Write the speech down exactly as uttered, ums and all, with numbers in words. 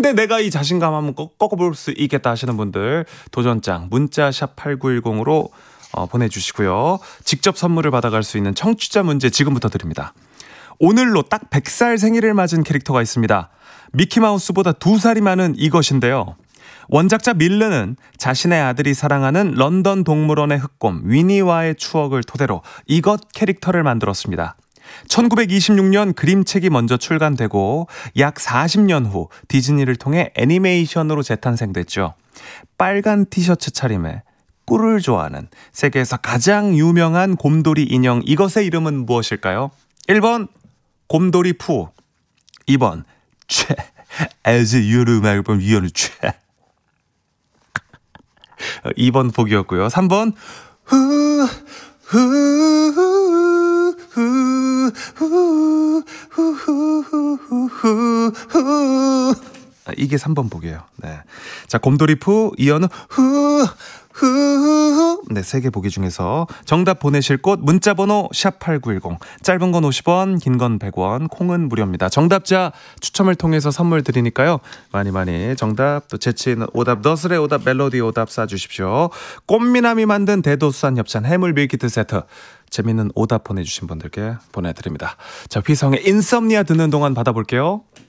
근데 내가 이 자신감 한번 꺾, 꺾어볼 수 있겠다 하시는 분들 도전장 문자 샵 팔구일공으로 어, 보내주시고요. 직접 선물을 받아갈 수 있는 청취자 문제 지금부터 드립니다. 오늘로 딱 백 살 생일을 맞은 캐릭터가 있습니다. 미키마우스보다 두 살이 많은 이것인데요. 원작자 밀르는 자신의 아들이 사랑하는 런던 동물원의 흑곰 위니와의 추억을 토대로 이것 캐릭터를 만들었습니다. 천구백이십육 년 그림책이 먼저 출간되고 약 사십 년 후 디즈니를 통해 애니메이션으로 재탄생됐죠. 빨간 티셔츠 차림에 꿀을 좋아하는 세계에서 가장 유명한 곰돌이 인형 이것의 이름은 무엇일까요? 일 번 곰돌이 푸, 이 번 최 as 유르말 본 위원을 최 이 번 보기였고요. 삼 번 후 후 후후후후후후 이게 삼 번 보기예요. 네. 자, 곰돌이푸 이현우 후 후후 네, 세 개 보기 중에서 정답 보내실 곳 문자번호 샵팔구일공 짧은 건 오십 원, 긴 건 백 원, 콩은 무료입니다. 정답자 추첨을 통해서 선물 드리니까요. 많이 많이 정답 또 재치 있는 오답 너스레 오답 멜로디 오답 쏴주십시오. 꽃미남이 만든 대도수산 협찬 해물 밀키트 세트 재밌는 오답 보내주신 분들께 보내드립니다. 자, 휘성의 인썸니아 듣는 동안 받아볼게요.